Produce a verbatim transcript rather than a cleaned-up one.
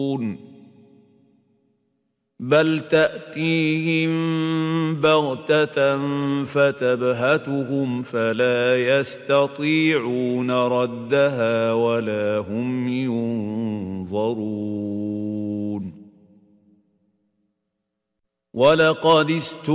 بل تأتيهم بغتة فتبهتهم فلا يستطيعون ردها ولا هم ينظرون ولقد